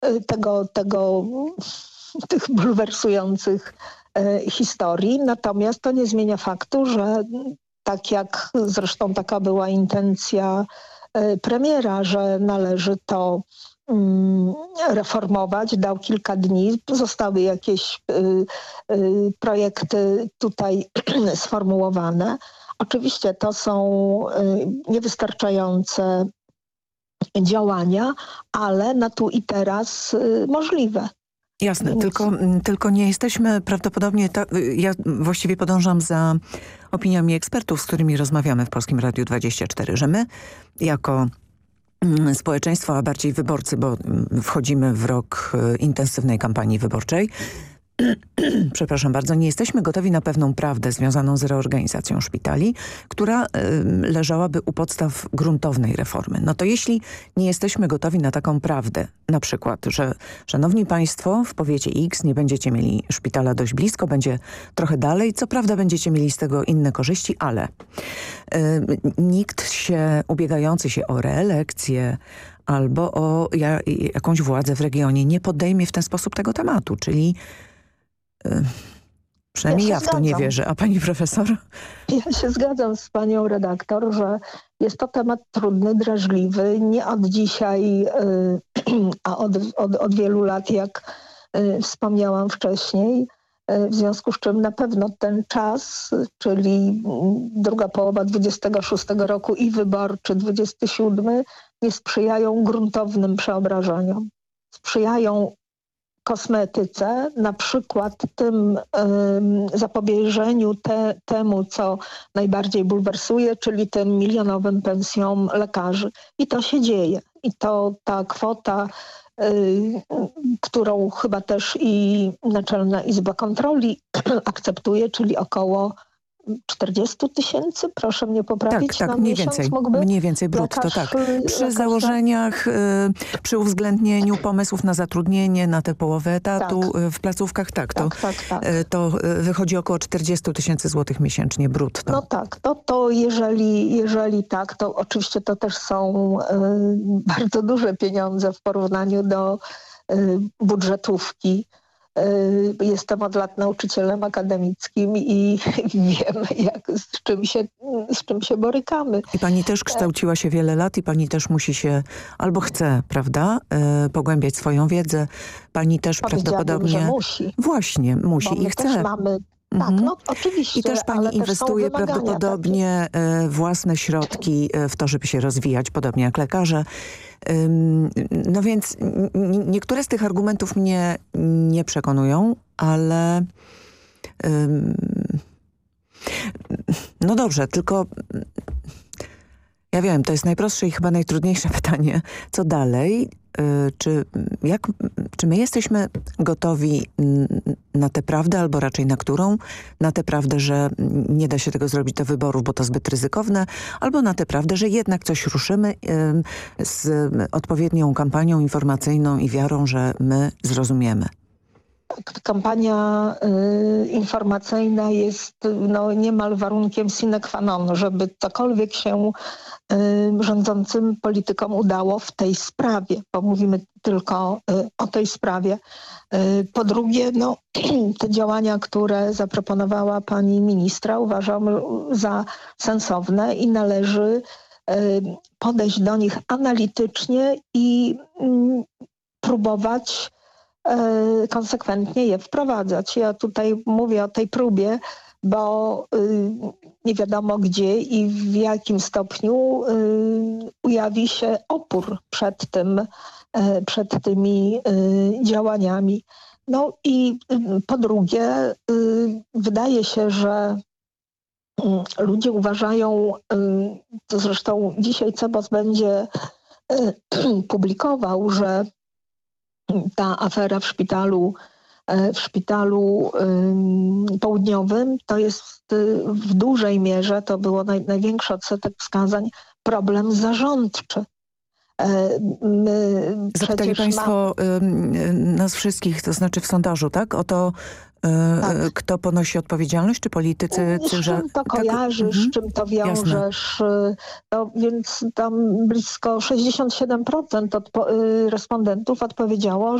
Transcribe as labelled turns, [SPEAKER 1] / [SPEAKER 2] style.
[SPEAKER 1] tego tych bulwersujących historii. Natomiast to nie zmienia faktu, że tak jak zresztą taka była intencja premiera, że należy to reformować. Dał kilka dni. Zostały jakieś projekty tutaj sformułowane. Oczywiście to są niewystarczające działania, ale na tu i teraz możliwe.
[SPEAKER 2] Jasne, tylko nie jesteśmy prawdopodobnie, ja właściwie podążam za opiniami ekspertów, z którymi rozmawiamy w Polskim Radiu 24, że my jako społeczeństwo, a bardziej wyborcy, bo wchodzimy w rok intensywnej kampanii wyborczej, przepraszam bardzo, nie jesteśmy gotowi na pewną prawdę związaną z reorganizacją szpitali, która leżałaby u podstaw gruntownej reformy. No to jeśli nie jesteśmy gotowi na taką prawdę, na przykład, że szanowni państwo, w powiecie X nie będziecie mieli szpitala dość blisko, będzie trochę dalej, co prawda będziecie mieli z tego inne korzyści, ale nikt ubiegający się o reelekcję albo o jakąś władzę w regionie nie podejmie w ten sposób tego tematu, czyli przynajmniej ja w to nie wierzę. A pani profesor?
[SPEAKER 1] Ja się zgadzam z panią redaktor, że jest to temat trudny, drażliwy. Nie od dzisiaj, a od wielu lat, jak wspomniałam wcześniej. W związku z czym na pewno ten czas, czyli druga połowa 26 roku i wyborczy 27, nie sprzyjają gruntownym przeobrażeniom. Sprzyjają kosmetyce, na przykład tym zapobieżeniu temu, co najbardziej bulwersuje, czyli tym milionowym pensjom lekarzy. I to się dzieje. I to ta kwota, którą chyba też i Naczelna Izba Kontroli akceptuje, czyli około 40 000, proszę mnie poprawić,
[SPEAKER 2] tak,
[SPEAKER 1] na
[SPEAKER 2] mniej
[SPEAKER 1] miesiąc
[SPEAKER 2] więcej,
[SPEAKER 1] mógłby
[SPEAKER 2] mniej więcej brutto, tak. Przy założeniach, przy uwzględnieniu pomysłów na zatrudnienie, na tę połowę etatu w placówkach, to wychodzi około 40 000 złotych miesięcznie brutto.
[SPEAKER 1] No tak, to jeżeli tak, to oczywiście to też są bardzo duże pieniądze w porównaniu do budżetówki. Jestem od lat nauczycielem akademickim i wiem, z czym się borykamy.
[SPEAKER 2] I pani też kształciła się wiele lat i pani też musi się, albo chce, prawda, pogłębiać swoją wiedzę. Pani też prawdopodobnie...
[SPEAKER 1] że musi.
[SPEAKER 2] Właśnie, musi
[SPEAKER 1] bo
[SPEAKER 2] i chce.
[SPEAKER 1] Też mamy... Tak, no oczywiście.
[SPEAKER 2] I też pani inwestuje prawdopodobnie własne środki w to, żeby się rozwijać, podobnie jak lekarze. No więc niektóre z tych argumentów mnie nie przekonują, ale no dobrze, tylko ja wiem, to jest najprostsze i chyba najtrudniejsze pytanie. Co dalej? Czy my jesteśmy gotowi na tę prawdę, albo raczej na którą? Na tę prawdę, że nie da się tego zrobić do wyborów, bo to zbyt ryzykowne, albo na tę prawdę, że jednak coś ruszymy z odpowiednią kampanią informacyjną i wiarą, że my zrozumiemy.
[SPEAKER 1] Kampania informacyjna jest niemal warunkiem sine qua non, żeby cokolwiek się rządzącym politykom udało w tej sprawie, bo mówimy tylko o tej sprawie. Po drugie, te działania, które zaproponowała pani ministra, uważam za sensowne i należy podejść do nich analitycznie i próbować konsekwentnie je wprowadzać. Ja tutaj mówię o tej próbie, bo nie wiadomo gdzie i w jakim stopniu ujawi się opór przed tymi działaniami. No i po drugie, wydaje się, że ludzie uważają, to zresztą dzisiaj CBOS będzie publikował, że ta afera w szpitalu południowym to jest w dużej mierze, to było największy odsetek wskazań, problem zarządczy.
[SPEAKER 2] Zapytali państwo nas wszystkich, to znaczy w sondażu, tak? O to, Kto ponosi odpowiedzialność? Czy politycy?
[SPEAKER 1] Z czym to kojarzysz, z czym to wiążesz? No, więc tam blisko 67% respondentów odpowiedziało,